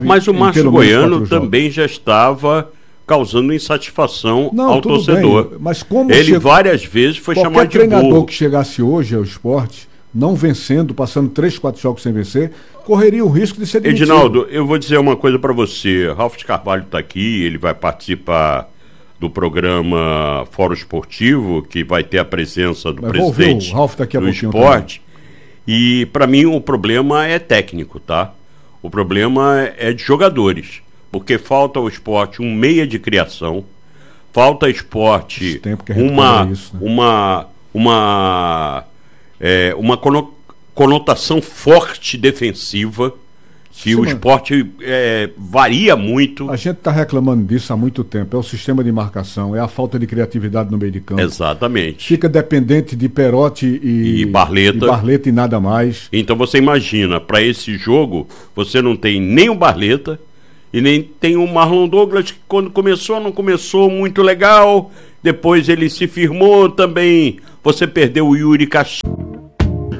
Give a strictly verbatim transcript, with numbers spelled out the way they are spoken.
Mas o Márcio Goiano também já estava causando insatisfação Não, ao torcedor. Bem, mas como Ele chegou... várias vezes foi chamado de burro. Qualquer treinador que chegasse hoje ao esporte, não vencendo, passando três, quatro jogos sem vencer, correria o risco de ser demitido. Edinaldo, eu vou dizer uma coisa para você. Ralf de Carvalho está aqui, ele vai participar do programa Fórum Esportivo, que vai ter a presença do Mas presidente do esporte. Também. E para mim o problema é técnico, tá? O problema é de jogadores, porque falta ao esporte um meia de criação, falta ao esporte uma, isso, né? uma, uma, é, uma conotação forte defensiva, que Sim, o esporte é, varia muito. A gente está reclamando disso há muito tempo. É o sistema de marcação, é a falta de criatividade no meio de campo. Exatamente. Fica dependente de Perotti e, e, Barleta. e Barleta e nada mais. Então você imagina, para esse jogo, você não tem nem o Barleta e nem tem o Marlon Douglas, que quando começou, não começou muito legal. Depois ele se firmou também. Você perdeu o Yuri Castilho.